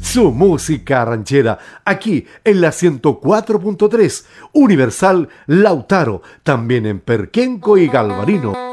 su música ranchera, aquí en la 104.3, Universal Lautaro, también en Perquenco y Galvarino.